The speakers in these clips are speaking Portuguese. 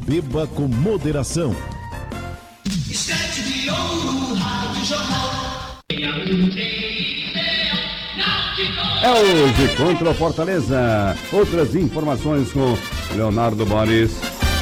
beba com moderação. É hoje contra o Fortaleza. Outras informações com Leonardo Boris.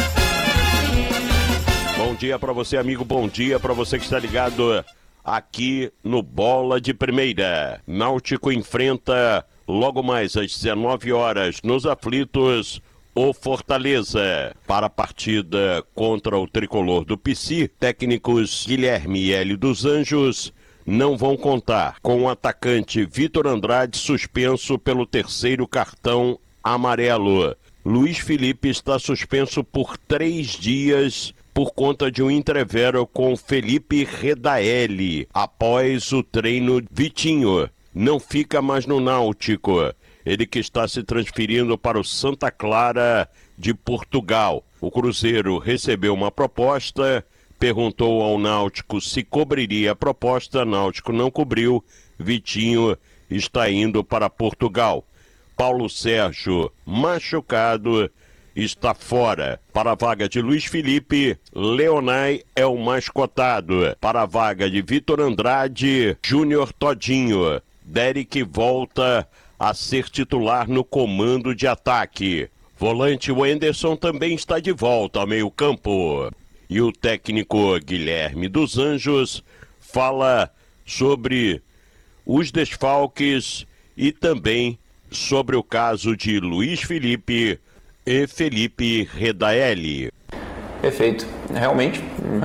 Bom dia para você, amigo. Bom dia para você que está ligado aqui no Bola de Primeira. Náutico enfrenta logo mais às 19 horas nos aflitos o Fortaleza. Para a partida contra o tricolor do PC, técnicos Guilherme e Hélio dos Anjos não vão contar com o atacante Vitor Andrade suspenso pelo terceiro cartão amarelo. Luiz Felipe está suspenso por 3 dias por conta de um entrevero com Felipe Redaelli após o treino. Vitinho não fica mais no Náutico. Ele que está se transferindo para o Santa Clara de Portugal. O Cruzeiro recebeu uma proposta, perguntou ao Náutico se cobriria a proposta, Náutico não cobriu, Vitinho está indo para Portugal. Paulo Sérgio, machucado, está fora. Para a vaga de Luiz Felipe, Leonai é o mais cotado. Para a vaga de Vitor Andrade, Júnior Todinho. Derek volta a ser titular no comando de ataque. Volante Wenderson também está de volta ao meio-campo. E o técnico Guilherme dos Anjos fala sobre os desfalques e também sobre o caso de Luiz Felipe e Felipe Redaelli. Perfeito. Realmente,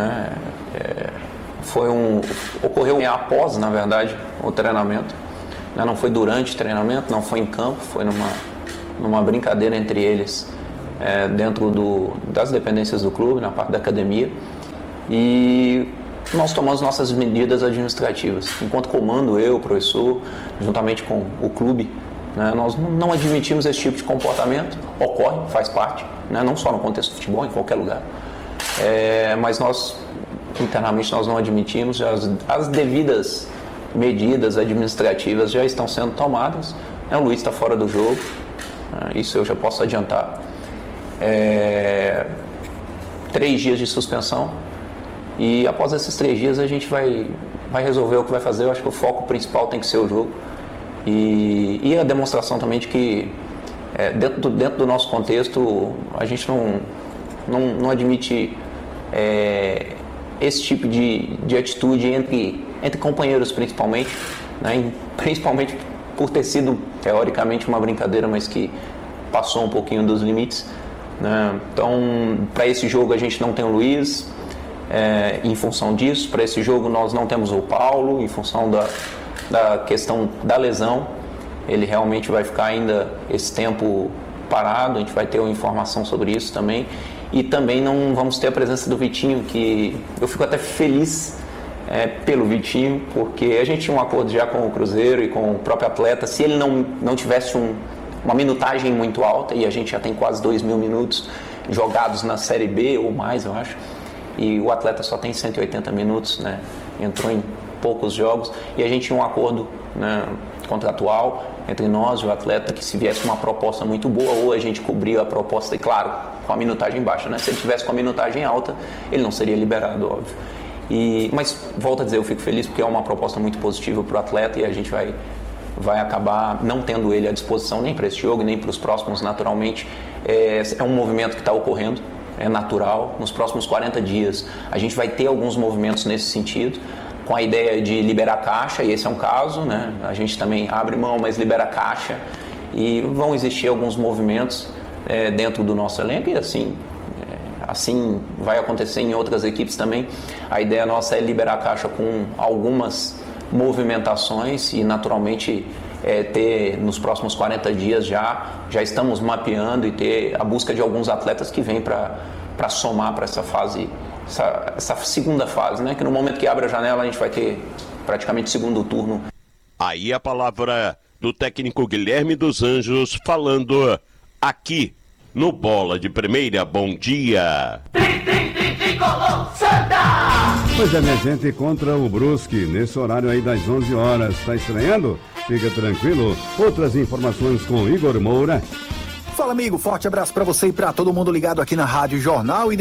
ocorreu após, na verdade, o treinamento. Não foi durante o treinamento, não foi em campo, foi numa brincadeira entre eles, dentro das dependências do clube, na parte da academia, e nós tomamos nossas medidas administrativas. Enquanto comando, eu, o professor, juntamente com o clube, nós não admitimos esse tipo de comportamento. Ocorre, faz parte, não só no contexto do futebol, em qualquer lugar, mas nós, internamente, nós não admitimos. As devidas medidas administrativas já estão sendo tomadas. O Luiz está fora do jogo, isso eu já posso adiantar. 3 dias de suspensão, e após esses 3 dias a gente vai resolver o que vai fazer. Eu acho que o foco principal tem que ser o jogo e a demonstração também de que dentro do nosso contexto a gente não admite esse tipo de atitude entre companheiros, principalmente, principalmente por ter sido teoricamente uma brincadeira, mas que passou um pouquinho dos limites. Então, para esse jogo a gente não tem o Luiz, em função disso. Para esse jogo nós não temos o Paulo, em função da questão da lesão. Ele realmente vai ficar ainda esse tempo parado, a gente vai ter uma informação sobre isso também. E também não vamos ter a presença do Vitinho, que eu fico até feliz pelo Vitinho, porque a gente tinha um acordo já com o Cruzeiro e com o próprio atleta. Se ele não tivesse uma minutagem muito alta, e a gente já tem quase 2.000 minutos jogados na Série B ou mais, eu acho, e o atleta só tem 180 minutos, entrou em poucos jogos, e a gente tinha um acordo contratual entre nós e o atleta, que se viesse uma proposta muito boa, ou a gente cobria a proposta, e claro, com a minutagem baixa, Se ele tivesse com a minutagem alta, ele não seria liberado, óbvio. Mas, volto a dizer, eu fico feliz porque é uma proposta muito positiva para o atleta, e a gente vai acabar não tendo ele à disposição nem para esse jogo, nem para os próximos, naturalmente. É um movimento que está ocorrendo, é natural. Nos próximos 40 dias a gente vai ter alguns movimentos nesse sentido, com a ideia de liberar caixa, e esse é um caso, A gente também abre mão, mas libera caixa, e vão existir alguns movimentos dentro do nosso elenco, e assim vai acontecer em outras equipes também. A ideia nossa é liberar a caixa com algumas movimentações, e naturalmente ter nos próximos 40 dias já estamos mapeando e ter a busca de alguns atletas que vêm para somar para essa fase, essa segunda fase, que no momento que abre a janela a gente vai ter praticamente segundo turno. Aí a palavra do técnico Guilherme dos Anjos falando aqui no Bola de Primeira. Bom dia! Pois é, minha gente, contra o Brusque, nesse horário aí das 11 horas. Tá estranhando? Fica tranquilo. Outras informações com Igor Moura. Fala, amigo, forte abraço pra você e pra todo mundo ligado aqui na Rádio Jornal.